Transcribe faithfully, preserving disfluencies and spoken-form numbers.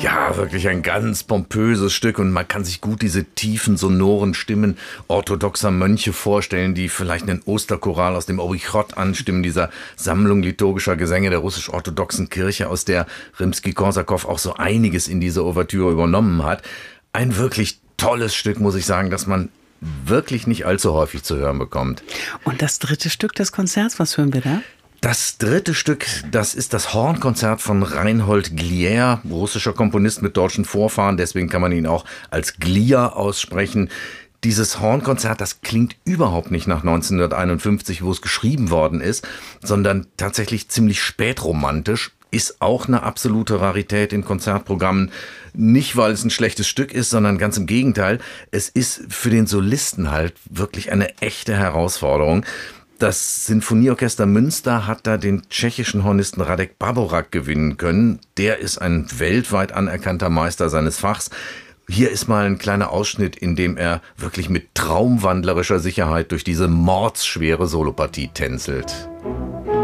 Ja, wirklich ein ganz pompöses Stück und man kann sich gut diese tiefen, sonoren Stimmen orthodoxer Mönche vorstellen, die vielleicht einen Osterchoral aus dem Obichot anstimmen, dieser Sammlung liturgischer Gesänge der russisch-orthodoxen Kirche, aus der Rimski-Korsakow auch so einiges in diese Ouvertüre übernommen hat. Ein wirklich tolles Stück, muss ich sagen, dass man wirklich nicht allzu häufig zu hören bekommt. Und das dritte Stück des Konzerts, was hören wir da? Das dritte Stück, das ist das Hornkonzert von Reinhold Glier, russischer Komponist mit deutschen Vorfahren, deswegen kann man ihn auch als Glier aussprechen. Dieses Hornkonzert, das klingt überhaupt nicht nach neunzehnhunderteinundfünfzig, wo es geschrieben worden ist, sondern tatsächlich ziemlich spätromantisch. Ist auch eine absolute Rarität in Konzertprogrammen. Nicht, weil es ein schlechtes Stück ist, sondern ganz im Gegenteil. Es ist für den Solisten halt wirklich eine echte Herausforderung. Das Sinfonieorchester Münster hat da den tschechischen Hornisten Radek Baborak gewinnen können. Der ist ein weltweit anerkannter Meister seines Fachs. Hier ist mal ein kleiner Ausschnitt, in dem er wirklich mit traumwandlerischer Sicherheit durch diese mordsschwere Solopartie tänzelt.